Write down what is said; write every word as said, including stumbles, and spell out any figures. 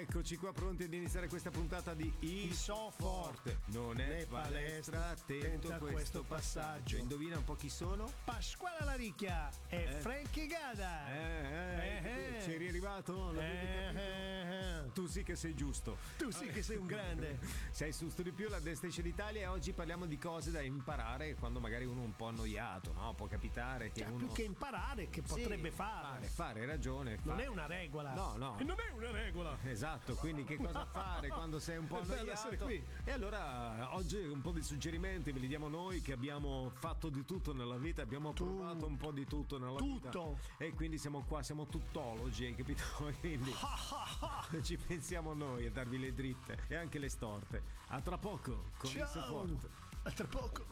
Eccoci qua pronti ad iniziare questa puntata di Insofort. Non è palestra, attento a questo passaggio. Indovina un po' chi sono? Pasquale Laricchia e Eh. Frankie Gada. Eh, eh, Eh, eh. ci eri arrivato? L'avevi Eh, capito? eh, eh. Tu sì che sei giusto. Tu sì che sei un grande. Sei su Studio Più, la Dance Station Italia, e oggi parliamo di cose da imparare quando magari uno è un po' annoiato, no? Può capitare che Cioè, uno... più che imparare, che potrebbe Sì, fare. Fare, fare, hai ragione. Non fare. è una regola. No, no. E non è una regola. Esatto, quindi che cosa fare quando sei un po' È bello essere annoiato? qui. E allora oggi un po' di suggerimenti ve li diamo noi che abbiamo fatto di tutto nella vita, abbiamo provato un po' di tutto nella Tutto. vita. E quindi siamo qua, siamo tuttologi, hai capito? Quindi ci pensiamo noi a darvi le dritte e anche le storte. A tra poco con il Ciao. support. A tra poco.